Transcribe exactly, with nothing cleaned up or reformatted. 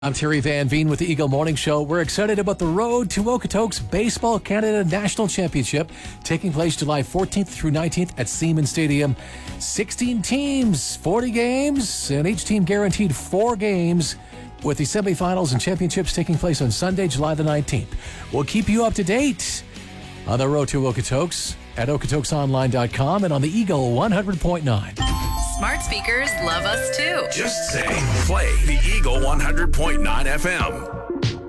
I'm Terry Van Veen with the Eagle Morning Show. We're excited about the road to Okotoks Baseball Canada National Championship taking place July fourteenth through nineteenth at Siemens Stadium. sixteen teams, forty games, and each team guaranteed four games with the semifinals and championships taking place on Sunday, July the nineteenth. We'll keep you up to date on the road to Okotoks at okotoks online dot com and on the Eagle one hundred point nine. Smart speakers love us too. Just say, play the Eagle one hundred point nine F M.